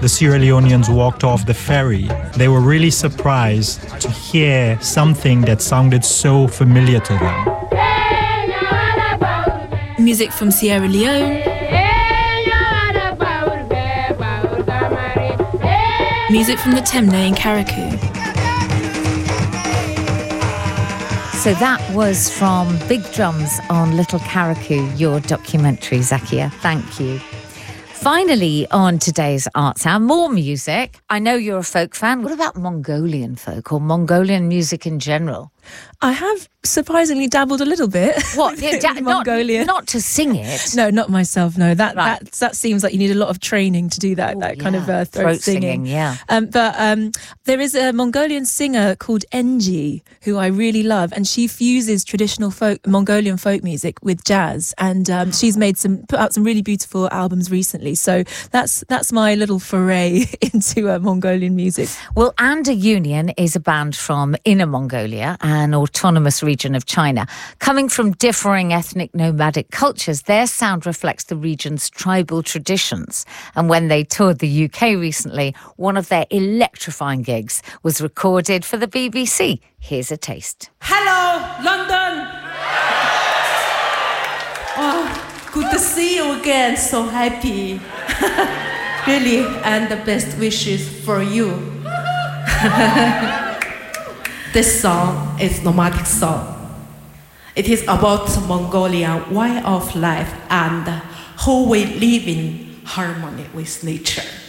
the Sierra Leoneans walked off the ferry, they were really surprised to hear something that sounded so familiar to them. Music from Sierra Leone. Music from the Temne in Carriacou. So that was from Big Drums on Little Carriacou, your documentary, Zakia. Thank you. Finally, on today's Arts Hour, more music. I know you're a folk fan. What about Mongolian folk or Mongolian music in general? I have surprisingly dabbled a little bit. What? Mongolian. Not to sing it. No, not myself. No, that seems like you need a lot of training to do that. Kind of throat singing. Yeah. But there is a Mongolian singer called Enji who I really love, and she fuses traditional Mongolian folk music with jazz, and she's put out some really beautiful albums recently. So that's my little foray into Mongolian music. Well, Anda Union is a band from Inner Mongolia, an autonomous region of China. Coming from differing ethnic nomadic cultures, their sound reflects the region's tribal traditions. And when they toured the UK recently, one of their electrifying gigs was recorded for the BBC. Here's a taste. Hello, London! Oh, good to see you again. So happy. Really, and the best wishes for you. This song is nomadic song. It is about Mongolian way of life and how we live in harmony with nature.